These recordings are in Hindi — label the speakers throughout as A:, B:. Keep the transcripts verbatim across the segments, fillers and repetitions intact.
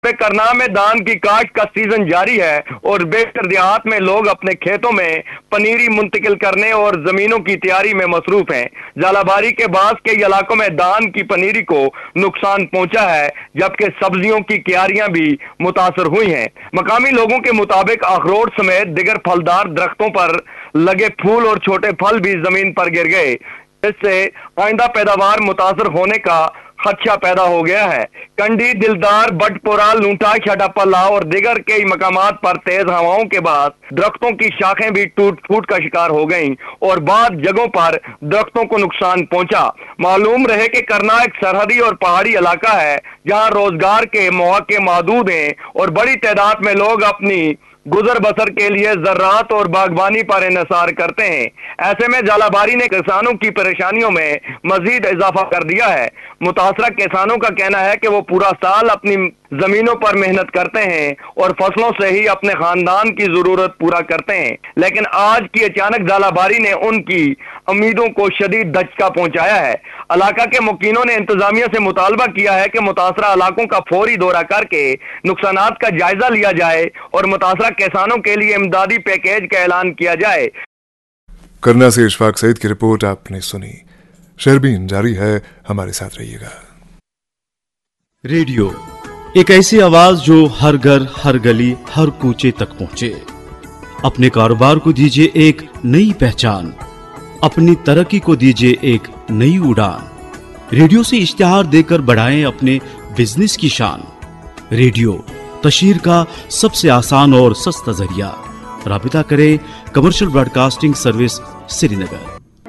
A: करनाल में धान की काट का सीजन जारी है और बेहतर देहात में लोग अपने खेतों में पनीरी मुंतकिल करने और जमीनों की तैयारी में मसरूफ हैं। झालाबारी के बाद के इलाकों में धान की पनीरी को नुकसान पहुंचा है, जबकि सब्जियों की क्यारियां भी मुतासर हुई हैं। मकामी लोगों के मुताबिक अखरोट समेत दिगर फलदार दरख्तों पर लगे फूल और छोटे फल भी जमीन पर गिर गए, जिससे आइंदा पैदावार मुतासर होने का खदशा पैदा हो गया है। कंडी, दिलदार, बटपोरा, लूंटा, छटापल्ला और दिगर कई मकामात पर तेज हवाओं के बाद दरख्तों की शाखें भी टूट फूट का शिकार हो गईं और बाद जगहों पर दरख्तों को नुकसान पहुंचा। मालूम रहे कि करनाल एक सरहदी और पहाड़ी इलाका है जहां रोजगार के मौके महदूद हैं और बड़ी तादाद में लोग अपनी गुजर बसर के लिए ज़राअत और बागबानी पर इन्हिसार करते हैं। ऐसे में झालाबारी ने किसानों की परेशानियों में मजीद इजाफा कर दिया है। मुतासरा किसानों का कहना है कि वो पूरा साल अपनी जमीनों पर मेहनत करते हैं और फसलों से ही अपने खानदान की जरूरत पूरा करते हैं, लेकिन आज की अचानक झालाबारी ने उनकी उम्मीदों को शदीद धचका पहुंचाया है। इलाका के मुकीनों ने इंतजामिया से मुतालबा किया है कि मुतासरा इलाकों का फौरी दौरा करके नुकसानात का जायजा लिया जाए और मुतासरा किसानों के लिए इमदादी पैकेज का ऐलान किया जाए।
B: करना से इशफाक सईद की रिपोर्ट आपने सुनी। शहरबीन जारी है, हमारे साथ रहिएगा।
C: रेडियो एक ऐसी आवाज जो हर घर, हर गली, हर कूचे तक पहुंचे। अपने कारोबार को दीजिए एक नई पहचान, अपनी तरक्की को दीजिए एक नई उड़ान। रेडियो से इश्तिहार देकर बढ़ाएं अपने बिजनेस की शान। रेडियो तशहीर का सबसे आसान और सस्ता जरिया। राबिता करें कमर्शियल ब्रॉडकास्टिंग सर्विस, श्रीनगर।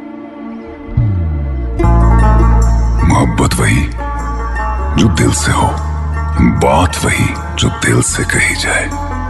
D: मोहब्बत वही जो दिल से हो, बात वही जो दिल से कही जाए,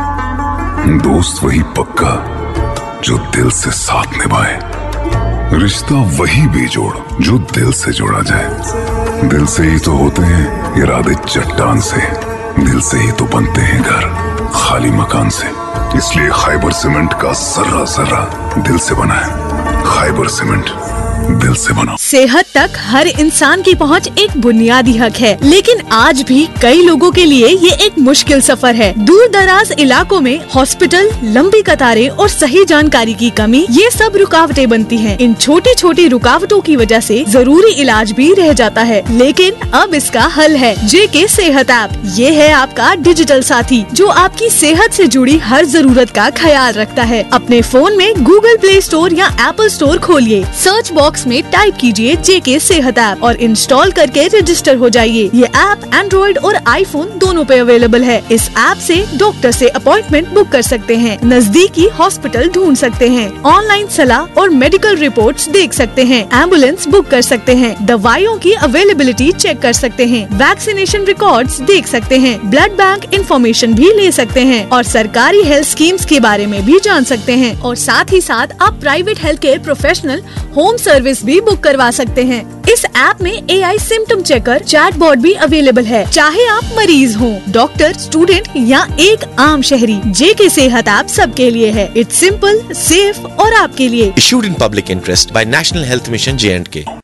D: दोस्त वही पक्का जो दिल से साथ निभाए, रिश्ता वही बेजोड़ जो दिल से जोड़ा जाए। दिल से ही तो होते हैं इरादे चट्टान से, दिल से ही तो बनते हैं घर खाली मकान से। इसलिए खैबर सीमेंट का जर्रा जर्रा दिल से बना है। खैबर सीमेंट, दिल से बना।
E: सेहत तक हर इंसान की पहुंच एक बुनियादी हक है, लेकिन आज भी कई लोगों के लिए ये एक मुश्किल सफर है। दूर दराज इलाकों में हॉस्पिटल, लंबी कतारें और सही जानकारी की कमी, ये सब रुकावटें बनती हैं। इन छोटी छोटी रुकावटों की वजह से जरूरी इलाज भी रह जाता है, लेकिन अब इसका हल है जेके सेहत ऐप। ये है आपका डिजिटल साथी जो आपकी सेहत से जुड़ी हर जरूरत का ख्याल रखता है। अपने फोन में गूगल प्ले स्टोर या एप्पल स्टोर खोलिए, सर्च बॉक्स में टाइप कीजिए जेके सेहत ऐप और इंस्टॉल करके रजिस्टर हो जाइए। ये ऐप एंड्रॉइड और आईफोन दोनों पे अवेलेबल है। इस ऐप से डॉक्टर से अपॉइंटमेंट बुक कर सकते हैं, नजदीकी हॉस्पिटल ढूंढ सकते हैं, ऑनलाइन सलाह और मेडिकल रिपोर्ट्स देख सकते हैं, एम्बुलेंस बुक कर सकते हैं, दवाइयों की अवेलेबिलिटी चेक कर सकते हैं, वैक्सीनेशन रिकॉर्ड्स देख सकते हैं, ब्लड बैंक इंफॉर्मेशन भी ले सकते हैं और सरकारी हेल्थ स्कीम्स के बारे में भी जान सकते हैं। और साथ ही साथ आप private health care professional home service भी बुक करवा सकते हैं। इस ऐप में एआई सिम्टम चेकर, चैटबॉट भी अवेलेबल है। चाहे आप मरीज हो, डॉक्टर, स्टूडेंट या एक आम शहरी, जेके सेहत ऐप सबके लिए है। इट्स सिंपल, सेफ और आपके लिए।
F: Issued in public interest by national health mission J and के।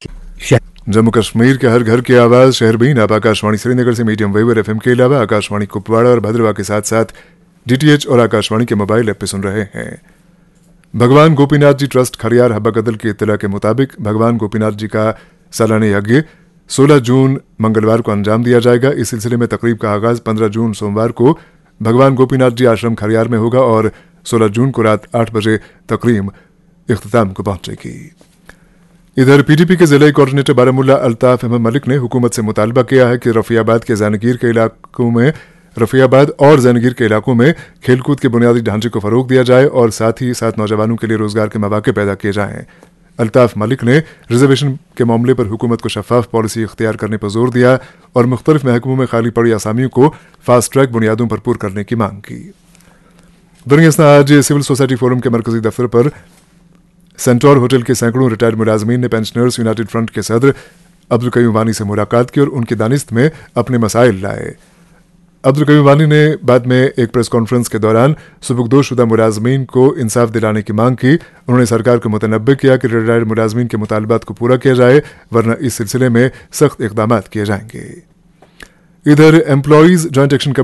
B: जम्मू कश्मीर के हर घर की आवाज शहरबीन आप आकाशवाणी श्रीनगर से मीडियम वेव और एफएम के अलावा आकाशवाणी कुपवाड़ा और भद्रवा के साथ साथ डीटीएच और आकाशवाणी के मोबाइल ऐप पे सुन रहे हैं। भगवान गोपीनाथ जी ट्रस्ट खरियार हब्बाकदल की इत्तला के मुताबिक भगवान गोपीनाथ जी का सालाना यज्ञ सोलह जून मंगलवार को अंजाम दिया जाएगा। इस सिलसिले में तकरीब का आगाज पंद्रह जून सोमवार को भगवान गोपीनाथ जी आश्रम खरियार में होगा और सोलह जून को रात आठ बजे तकरीब इख्तिताम को पहुंचेगी। इधर पीडीपी के जिला कोऑर्डिनेटर बारामुल्ला अल्ताफ अहमद मलिक ने हुकूमत से मुतालबा किया है कि रफियाबाद के जानगीर के इलाकों में रफियाबाद और जानगीर के इलाकों में खेलकूद के बुनियादी ढांचे को फरोग दिया जाए और साथ ही साथ नौजवानों के लिए रोजगार के मौके पैदा किए जाएं। अल्ताफ मलिक ने रिजर्वेशन के मामले पर हुकूमत को शफाफ पॉलिसी इख्तियार करने पर जोर दिया और मुख्तलिफ महकमों में खाली पड़ी आसामियों को फास्ट ट्रैक बुनियादों पर पूर करने की मांग की। दुनिया आज सिविल सोसाइटी फोरम के मरकजी दफ्तर पर सेंटोर होटल के सैकड़ों रिटायर्ड मुलाजमीन ने पेंशनर्स यूनाइटेड फ्रंट के सदर अब्दुल कयूम वानी से मुलाकात की और उनकी दानिस्त में अपने मसाइल लाए। अब्दुल कयूम वानी ने बाद में एक प्रेस कॉन्फ्रेंस के दौरान सुबुकदोशुदा मुलाजमीन को इंसाफ दिलाने की मांग की। उन्होंने सरकार को मुतनब्बे किया कि रिटायर्ड मुलाजमीन के मुतालबात को पूरा किया जाए, वरना इस सिलसिले में सख्त इकदाम किए जाएंगे। इधर एम्प्लॉइज जॉइंट एक्शन